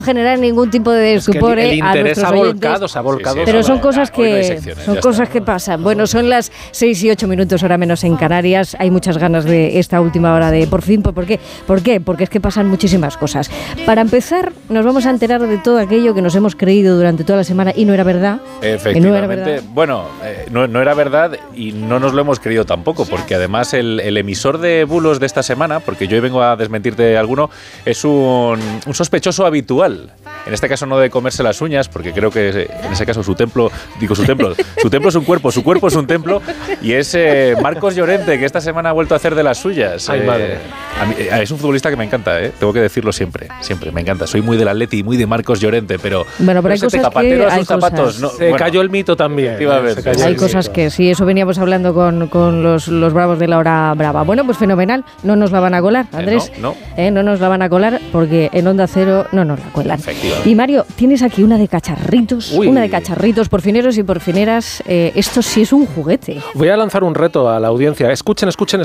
generar ningún tipo de estupor el a interés nuestros oyentes. se ha volcado. Pero son cosas hoy no hay que secciones, son ya cosas está. que pasan. Bueno, son las 6 y 8 minutos, hora menos en Canarias. Hay muchas ganas de esta última hora de por fin. ¿Por qué? Porque es que pasan muchísimas cosas. Para empezar, nos vamos a enterar de todo aquello que nos hemos creído durante toda la semana y no era verdad. Efectivamente. No era verdad. Bueno, no era verdad y no nos lo hemos creído tampoco, porque además el emisor de bulos de esta semana, porque yo hoy vengo a desmentirte alguno, es un sospechoso habitual. En este caso no de comerse las uñas, porque creo que en ese caso su templo es un cuerpo, su cuerpo es un templo, y es Marcos Llorente, que esta semana ha vuelto a hacer de las suyas. Ay, madre. A mí, es un futbolista que me encanta, tengo que decirlo siempre, me encanta. Soy muy del Atleti y muy de Marcos Llorente, pero bueno, pero hay cosas que hay zapatos, cosas. No, Se cayó el mito también. Hay cosas que sí, eso veníamos hablando con los bravos de la hora brava. Bueno, pues fenomenal, no nos la van a colar, Andrés. No. No nos la van a colar porque en Onda Cero no nos la cuelan. Y Mario, tienes aquí una de cacharritos, porfineros y porfineras. Esto sí es un juguete. Voy a lanzar un reto a la audiencia. Escuchen.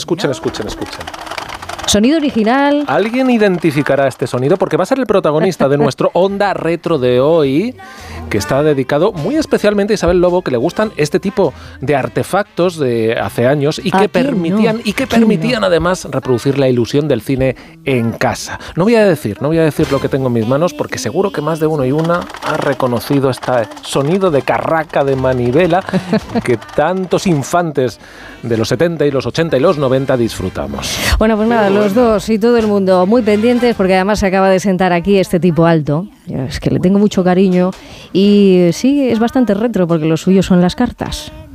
Sonido original. ¿Alguien identificará este sonido? Porque va a ser el protagonista de nuestro Onda Retro de hoy, que está dedicado muy especialmente a Isabel Lobo, que le gustan este tipo de artefactos de hace años y que permitían además reproducir la ilusión del cine en casa. No voy a decir lo que tengo en mis manos, porque seguro que más de uno y una ha reconocido este sonido de carraca de manivela que tantos infantes de los 70 y los 80 y los 90 disfrutamos. Bueno, pues nada, los dos y todo el mundo muy pendientes, porque además se acaba de sentar aquí este tipo alto. Es que le tengo mucho cariño y sí, es bastante retro, porque lo suyo son las cartas.